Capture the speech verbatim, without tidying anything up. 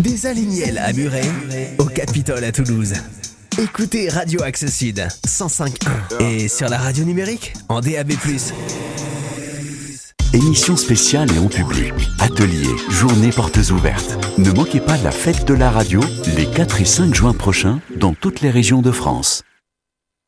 Des Alignels à Muret, au Capitole à Toulouse. Écoutez Radio Axe Sud, cent cinq point un. Et sur la radio numérique, en D A B plus. Émission spéciale et en public. Ateliers, journées portes ouvertes. Ne manquez pas la fête de la radio les quatre et cinq juin prochains dans toutes les régions de France.